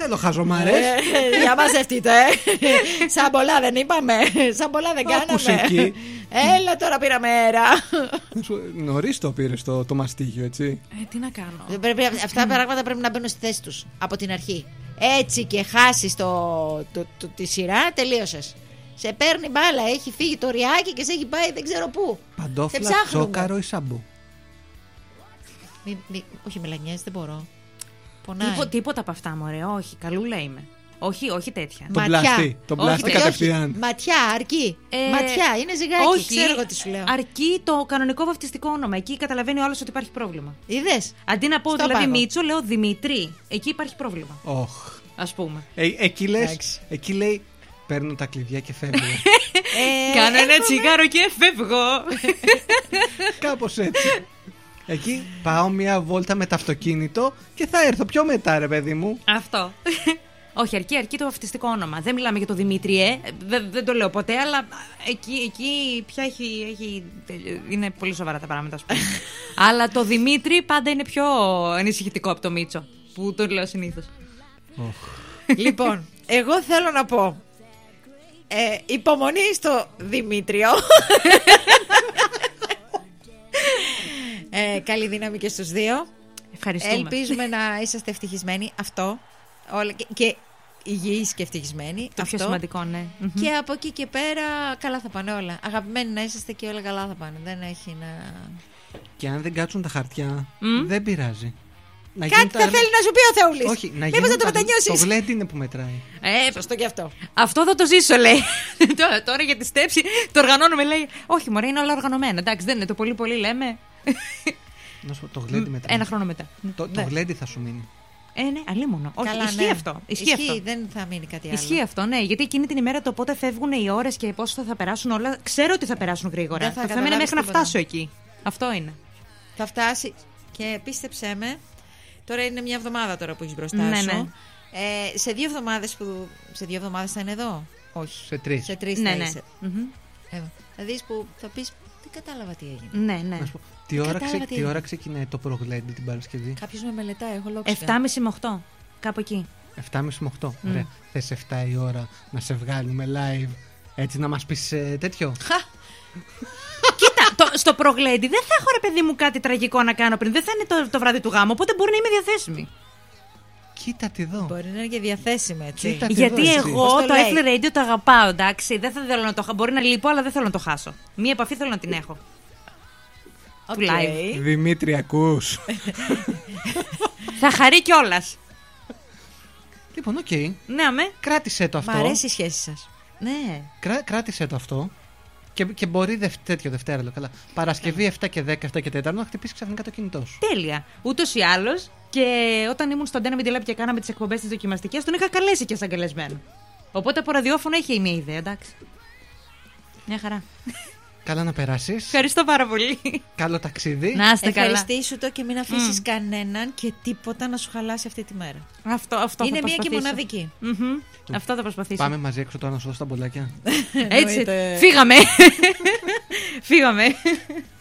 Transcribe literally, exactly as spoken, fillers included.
εδώ χαζομάρες. Για μαζευτείτε. Σαν πολλά δεν είπαμε. Σαν πολλά δεν κάναμε. Εκεί. Έλα τώρα πήραμε αέρα. Νωρίς το πήρες το, το μαστίγιο, έτσι. Ε, τι να κάνω. Δεν πρέπει, αυτά τα πράγματα πρέπει να μπαίνουν στη θέση τους από την αρχή. Έτσι και χάσεις το, το, το, τη σειρά, τελείωσες. Σε παίρνει μπάλα, έχει φύγει το ριάκι και σε έχει πάει δεν ξέρω πού. Παντόφλα, τσόκαρο ή σαμπού. Μη, μη, όχι μελανιές, δεν μπορώ. Πονάει. Τίπο, τίποτα από αυτά, μωρέ. Όχι, καλούλα είμαι. Όχι, όχι τέτοια. Τον πλάστη, τον πλάστη κατευθείαν. Ματιά, αρκεί. Ε, Ματιά, είναι ζυγάκι. Όχι, ξέρω εγώ τι σου λέω. αρκεί το κανονικό βαφτιστικό όνομα. Εκεί καταλαβαίνει ο άλλος ότι υπάρχει πρόβλημα. Είδες. Αντί να πω Στο δηλαδή πάγο. Μίτσο, λέω Δημήτρη. Εκεί υπάρχει πρόβλημα. Oh. Ας πούμε. Ε, εκεί, λες, Εντάξει. εκεί λέει παίρνω τα κλειδιά και φεύγω. Ε, Κάνω ένα έχουμε- τσιγάρο και φεύγω. Κάπως έτσι. Εκεί πάω μια βόλτα με το αυτοκίνητο και θα έρθω πιο μετά, ρε παιδί μου. Αυτό. Όχι, αρκεί, αρκεί το βαφτιστικό όνομα. Δεν μιλάμε για το Δημήτρη, ε. δεν, δεν το λέω ποτέ, αλλά εκεί, εκεί πια έχει, έχει. Είναι πολύ σοβαρά τα πράγματα, ας πούμε. Αλλά το Δημήτρη πάντα είναι πιο ανησυχητικό από το Μίτσο, που το λέω συνήθως. Λοιπόν, εγώ θέλω να πω ε, υπομονή στο Δημήτριο. ε, καλή δύναμη και στους δύο. Ευχαριστούμε. Ελπίζουμε να είσαστε ευτυχισμένοι. Αυτό. Όλα, και, και υγιείς και ευτυχισμένοι. Το αυτό. πιο σημαντικό, ναι. Και από εκεί και πέρα καλά θα πάνε όλα. Αγαπημένοι να είσαστε και όλα καλά θα πάνε. Δεν έχει να... Και αν δεν κάτσουν τα χαρτιά, Μμ. δεν πειράζει. Να Κάτι γίνουν θα τα- θέλει να σου πει ο Θεούλης. Όχι, να Μήπως γίνουν θα το τα- μετανιώσεις. Το γλέντι είναι που μετράει. Ε, Σωστό και αυτό. αυτό θα το ζήσω, λέει. τώρα, τώρα για τη στέψη το οργανώνουμε, λέει. Όχι, μωρέ, είναι όλα οργανωμένα. Εντάξει, δεν είναι το πολύ πολύ, λέμε. Να σου πω, το γλέντι μετράει. Ένα χρόνο μετά. Το, το Ναι. γλέντι θα σου μείνει. Ε, ναι, αλίμονο. Όχι, Καλά, ισχύει ναι. αυτό. Ισχύει, αυτό. Δεν θα μείνει κάτι άλλο. Ισχύει αυτό, ναι. Γιατί εκείνη την ημέρα το πότε φεύγουν οι ώρες και πόσο θα, θα περάσουν όλα. Ξέρω ότι θα περάσουν γρήγορα. Δεν θα το θέμα είναι καταλάβεις μέχρι να τίποτα. φτάσω εκεί. Αυτό είναι. Θα φτάσει. Και πίστεψέ με, τώρα είναι μια εβδομάδα τώρα που έχει μπροστά Ναι, σου. ναι. Ε, σε δύο εβδομάδες που. Σε δύο εβδομάδες θα είναι εδώ. Όχι. Σε τρεις. Σε τρεις Ναι, θα ναι. είσαι. Μμμ. Εδώ. Θα δεις που θα πεις. Δεν κατάλαβα τι έγινε. Ναι, ναι. Να σου πω, τι ώρα, Κατάλαβα ξε, τι τι ώρα έγινε. ξεκινάει το προγλέντι την Παρασκευή? Κάποιος με μελετάει, έχω λόξια. εφτά και μισή με οκτώ. Κάπου εκεί. εφτά και μισή με οκτώ. Ωραία. Θες εφτά η ώρα να σε βγάλουμε live, έτσι να μας πεις ε, τέτοιο. Κοίτα, το, στο προγλέντι δεν θα έχω, ρε παιδί μου, κάτι τραγικό να κάνω πριν. Δεν θα είναι το, το βράδυ του γάμου, οπότε μπορεί να είμαι διαθέσιμη. Κοίτα τι εδώ. Μπορεί να είναι και διαθέσιμη, έτσι. Κοίτα. Τι Γιατί εδώ, εσύ. εγώ Πώς το, το το λέει? F L Radio το αγαπάω, εντάξει. Δεν θα θέλω να το χάσω. Μπορεί να λείπω, αλλά δεν θέλω να το χάσω. Μία επαφή θέλω να την έχω. Οκ. Του live. Δημήτρη, ακούς? Θα χαρεί κιόλα. Λοιπόν, οκ. Ναι, αμέ. Κράτησε το Μ' αυτό. αρέσει η σχέση σας. Ναι. Κρά, κράτησε το αυτό. Και, και μπορεί δευ, τέτοιο Δευτέρα, λέω καλά. Παρασκευή εφτά και δέκα, εφτά και τέσσερα να χτυπήσει ξαφνικά το κινητό σου. Τέλεια. Ούτω ή άλλω. Και όταν ήμουν στο Αντένα Media Lab και κάναμε τις εκπομπές τις δοκιμαστικές, τον είχα καλέσει και σαν καλεσμένο. Οπότε από ραδιόφωνο είχε μια ιδέα, εντάξει. Μια χαρά. Καλά να περάσεις. Ευχαριστώ πάρα πολύ. Καλό ταξίδι. Να είστε καλά. Ευχαριστήσου το και μην αφήσεις κανέναν και τίποτα να σου χαλάσει αυτή τη μέρα. Αυτό, αυτό Είναι θα μία και προσπαθήσω. μοναδική. Μμμ. Αυτό θα προσπαθήσω. Πάμε μαζί έξω τώρα να σου δώσω τα μπολάκια. Έτσι. Εννοείται. Φύγαμε. Φύγαμε.